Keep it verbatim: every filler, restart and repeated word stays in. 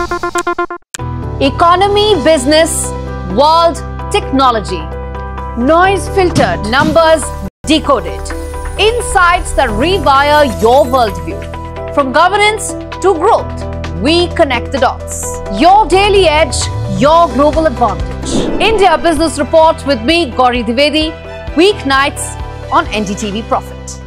Economy, business, world, technology. Noise filtered, numbers decoded. Insights that rewire your worldview. From governance to growth, we connect the dots. Your daily edge, your global advantage. India Business Report with me, Gauri Dwivedi, weeknights on N D T V Profit.